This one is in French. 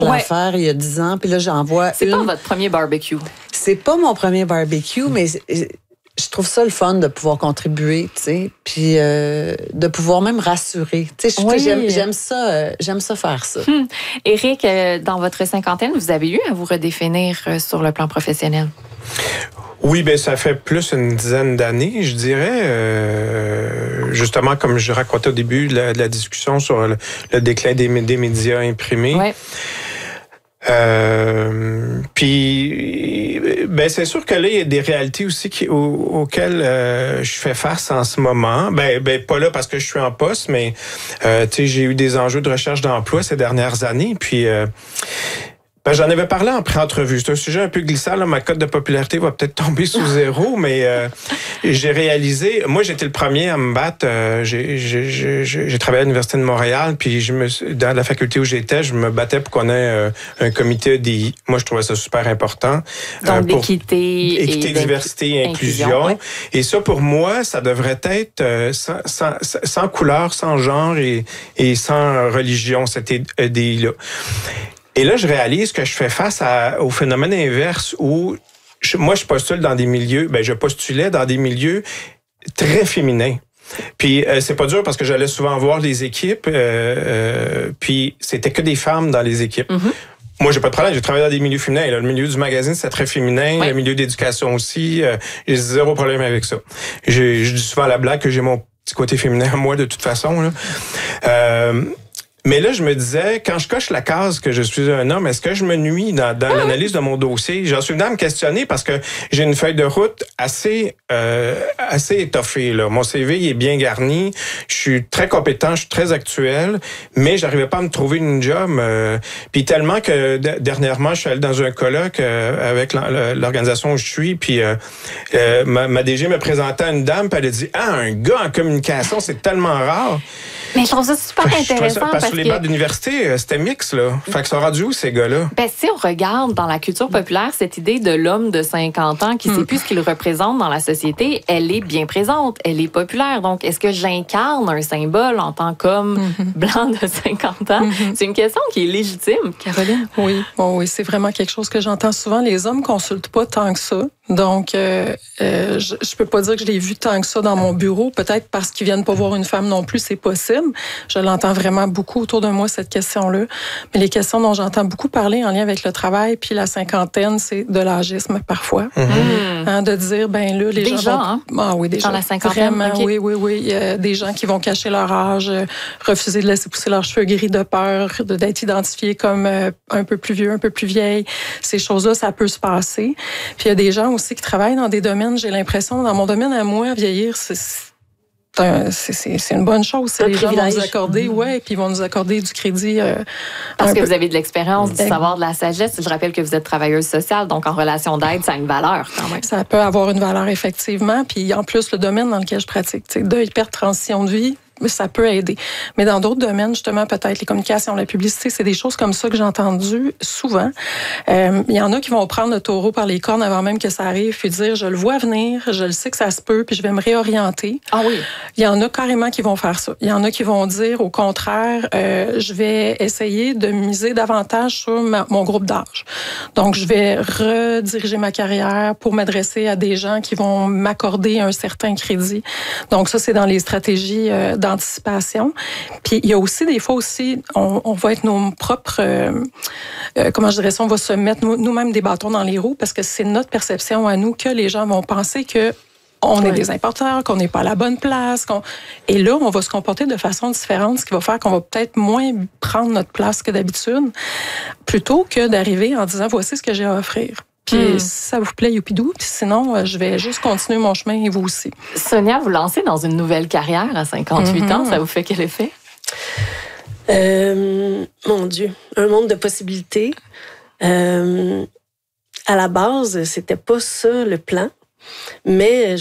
l'affaire il y a 10 ans, puis là, j'en vois C'est pas votre premier barbecue. C'est pas mon premier barbecue, mais je trouve ça le fun de pouvoir contribuer, tu sais, puis de pouvoir même rassurer. Tu sais, j'aime ça faire ça. Éric, dans votre cinquantaine, vous avez eu à vous redéfinir sur le plan professionnel? Oui, ben ça fait plus une dizaine d'années, je dirais. Justement, comme je racontais au début de la discussion sur le déclin des médias imprimés. Ouais. Puis, ben c'est sûr que là, il y a des réalités aussi auxquelles je fais face en ce moment. Ben pas là parce que je suis en poste, mais tu sais, j'ai eu des enjeux de recherche d'emploi ces dernières années. Puis, ben, j'en avais parlé en pré-entrevue. C'est un sujet un peu glissant. Là. Ma cote de popularité va peut-être tomber sous zéro, mais j'ai réalisé... Moi, j'étais le premier à me battre. J'ai travaillé à l'Université de Montréal, puis dans la faculté où j'étais, je me battais pour qu'on ait un comité EDI. Moi, je trouvais ça super important. Donc, d'équité... diversité et inclusion. Ouais. Et ça, pour moi, ça devrait être sans couleur, sans genre et sans religion, cet EDI-là. Et là, je réalise que je fais face au phénomène inverse où moi, je postule dans des milieux, je postulais dans des milieux très féminins. Puis c'est pas dur parce que j'allais souvent voir les équipes, puis c'était que des femmes dans les équipes. Mm-hmm. Moi, j'ai pas de problème, j'ai travaillé dans des milieux féminins. Là, le milieu du magazine, c'est très féminin. Ouais. Le milieu d'éducation aussi, j'ai zéro problème avec ça. Je dis souvent à la blague que j'ai mon petit côté féminin à moi, de toute façon. Là. Mais là, je me disais, quand je coche la case que je suis un homme, est-ce que je me nuis dans l'analyse de mon dossier? J'en suis venu à me questionner parce que j'ai une feuille de route assez étoffée. Là. Mon CV il est bien garni. Je suis très compétent, je suis très actuel, mais j'arrivais pas à me trouver une job. Puis tellement que dernièrement, je suis allé dans un colloque avec l'organisation où je suis, puis ma DG me présentait à une dame, puis elle a dit « Ah, un gars en communication, c'est tellement rare! » Mais je trouve ça super intéressant parce que les bancs d'université, c'était mix, là. Fait que ça a rendu où, ces gars-là? Ben, si on regarde dans la culture populaire, cette idée de l'homme de 50 ans qui ne sait plus ce qu'il représente dans la société, elle est bien présente, elle est populaire. Donc, est-ce que j'incarne un symbole en tant qu'homme blanc de 50 ans? C'est une question qui est légitime, Caroline. Oui, oui, c'est vraiment quelque chose que j'entends souvent. Les hommes consultent pas tant que ça. Donc, je peux pas dire que je l'ai vu tant que ça dans mon bureau. Peut-être parce qu'ils viennent pas voir une femme non plus, c'est possible. Je l'entends vraiment beaucoup autour de moi, cette question-là. Mais les questions dont j'entends beaucoup parler en lien avec le travail puis la cinquantaine, c'est de l'âgisme parfois. Hein, de dire, ben là, les gens vont... Hein? Ah oui, déjà. Dans la cinquantaine, vraiment, okay. Oui. Il y a des gens qui vont cacher leur âge, refuser de laisser pousser leurs cheveux gris de peur d'être identifiés comme un peu plus vieux, un peu plus vieille. Ces choses-là, ça peut se passer. Puis il y a des gens aussi qui travaillent dans des domaines, j'ai l'impression, dans mon domaine à moi, vieillir, c'est une bonne chose. Les gens vont nous accorder, puis ils vont nous accorder du crédit. Parce que vous avez de l'expérience, du savoir, de la sagesse. Je rappelle que vous êtes travailleuse sociale, donc en relation d'aide, ça a une valeur quand même. Ça peut avoir une valeur, effectivement. Puis en plus, le domaine dans lequel je pratique, deuil, perte, transition de vie, ça peut aider. Mais dans d'autres domaines, justement, peut-être les communications, la publicité, c'est des choses comme ça que j'ai entendues souvent. Il y en a qui vont prendre le taureau par les cornes avant même que ça arrive, puis dire, je le vois venir, je le sais que ça se peut, puis je vais me réorienter. Ah oui. Il y en a carrément qui vont faire ça. Il y en a qui vont dire, au contraire, je vais essayer de miser davantage sur mon groupe d'âge. Donc, je vais rediriger ma carrière pour m'adresser à des gens qui vont m'accorder un certain crédit. Donc, ça, c'est dans les stratégies d'anticipation. Puis il y a aussi des fois aussi, on va être nos propres, comment je dirais ça, on va se mettre nous-mêmes des bâtons dans les roues parce que c'est notre perception à nous que les gens vont penser que on est des importeurs, qu'on n'est pas à la bonne place. Et là, on va se comporter de façon différente, ce qui va faire qu'on va peut-être moins prendre notre place que d'habitude, plutôt que d'arriver en disant, voici ce que j'ai à offrir. Puis si ça vous plaît, youpidou. Puis sinon, je vais juste continuer mon chemin et vous aussi. Sonia, vous lancez dans une nouvelle carrière à 58 ans. Ça vous fait quel effet? Mon Dieu, un monde de possibilités. À la base, c'était pas ça le plan. Mais